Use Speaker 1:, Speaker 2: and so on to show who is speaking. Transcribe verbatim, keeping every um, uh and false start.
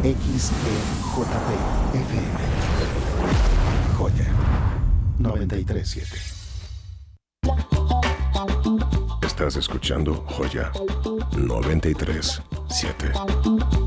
Speaker 1: X E J P F M. Joya noventa y tres punto siete.
Speaker 2: Estás escuchando Joya noventa y tres punto siete.